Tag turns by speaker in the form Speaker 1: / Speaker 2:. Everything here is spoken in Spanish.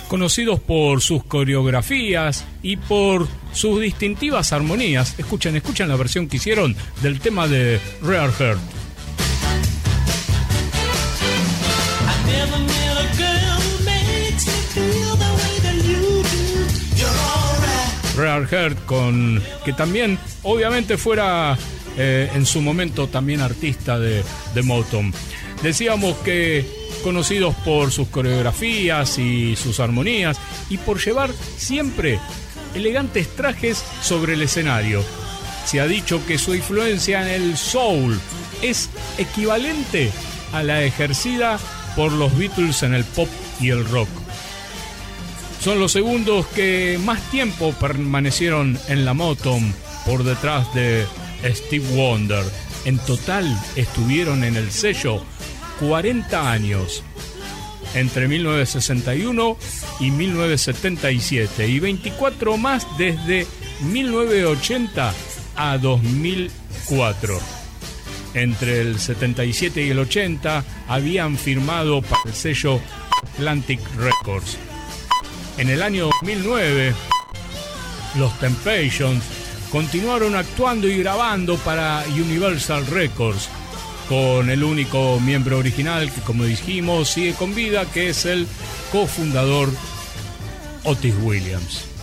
Speaker 1: conocidos por sus coreografías y por sus distintivas armonías. Escuchen la versión que hicieron del tema de Rare Heart. Rare Heart, con que también obviamente fuera en su momento también artista de Motown. Decíamos que conocidos por sus coreografías y sus armonías y por llevar siempre elegantes trajes sobre el escenario. Se ha dicho que su influencia en el soul es equivalente a la ejercida por los Beatles en el pop y el rock. Son los segundos que más tiempo permanecieron en la Motown por detrás de Steve Wonder. En total estuvieron en el sello 40 años, entre 1961 y 1977, y 24 más desde 1980 a 2004. Entre el 77 y el 80 habían firmado para el sello Atlantic Records. En el año 2009, los Temptations continuaron actuando y grabando para Universal Records, con el único miembro original que, como dijimos, sigue con vida, que es el cofundador Otis Williams.